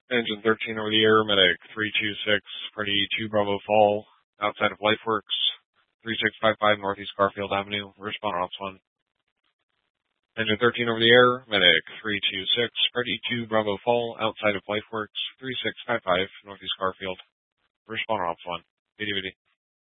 Engine 13 over the air, medic 326, party 2 Bravo Fall, outside of LifeWorks, 3655 Northeast Garfield Avenue, responder ops 1. Engine 13 over the air, medic 326, party 2 Bravo Fall, outside of LifeWorks, 3655 Northeast Garfield, responder ops 1. BDVD.